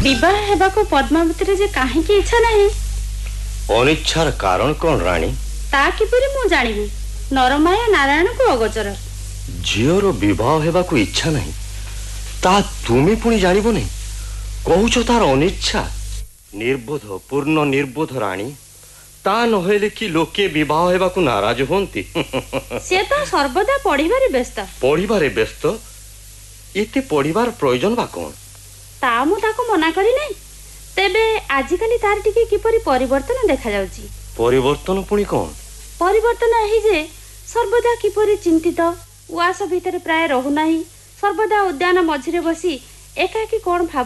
विवाह हेबाको पद्मावती जे काहे की इच्छा नहीं? अनिच्छार कारण कौन राणी? ता किपरि मु जानिबी? नरमाया नारायण को अगोचर। झीर विवाह हेबाको इच्छा नहीं ता तुमे पुणी जानिबो नहीं? कहूछ तार अनिच्छा। निर्बोध, पूर्ण निर्बोध राणी। ता नहेले कि लोके विवाह हेबाको नाराज होंती। से तो सर्वदा पढ़िबारे व्यस्त। पढ़िबारे व्यस्त? एते पढ़िबार प्रयोजन बा कोन? ता मु ताको मना करी नहीं। तेबे आजिकाली तार टिके किपरि परिवर्तन देखा जाउची? परिवर्तन पुणी कोन? परिवर्तन एही जे सर्वदा किपरि चिंतित, उआस भितर प्राय रहु नाही, सर्वदा उद्यान मझिरे बसी एकाकी कोन भाव